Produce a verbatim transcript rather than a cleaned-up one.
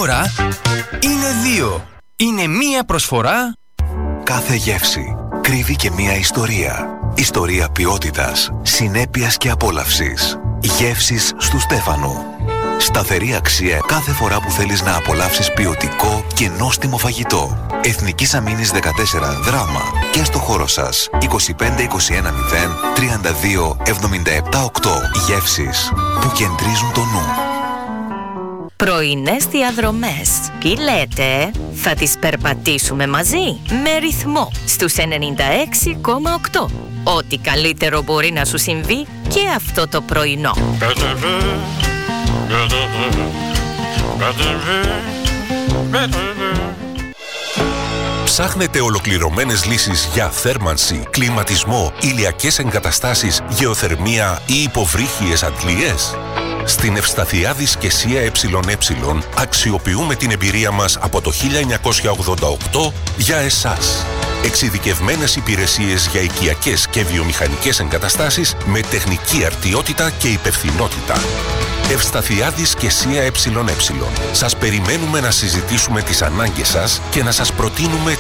ώρα είναι δύο. Είναι μία προσφορά. Κάθε γεύση κρύβει και μία ιστορία. Ιστορία ποιότητας, συνέπειας και απόλαυσης. Γεύσεις στου Στέφανου. Σταθερή αξία κάθε φορά που θέλεις να απολαύσεις ποιοτικό και νόστιμο φαγητό. Εθνικής Αμήνης δεκατέσσερα Δράμα και στο χώρο σας είκοσι πέντε είκοσι ένα μηδέν τριάντα δύο εβδομήντα επτά οκτώ. Γεύσεις που κεντρίζουν το νου. Πρωινές διαδρομές. Τι λέτε, θα τις περπατήσουμε μαζί με ρυθμό στους ενενήντα έξι κόμμα οκτώ. Ό,τι καλύτερο μπορεί να σου συμβεί και αυτό το πρωινό. Ψάχνετε ολοκληρωμένες λύσεις για θέρμανση, κλιματισμό, ηλιακές εγκαταστάσεις, γεωθερμία ή υποβρύχιες αντλίες? Στην Ευσταθιάδη Σκεσία ΕΕ αξιοποιούμε την εμπειρία μας από το χίλια εννιακόσια ογδόντα οκτώ για εσάς. Εξειδικευμένες υπηρεσίες για οικιακές και βιομηχανικές εγκαταστάσεις με τεχνική αρτιότητα και υπευθυνότητα. Ευσταθιάδη Σκεσία ΕΕ. Σας περιμένουμε να συζητήσουμε τις ανάγκες σας και να σας προτείνουμε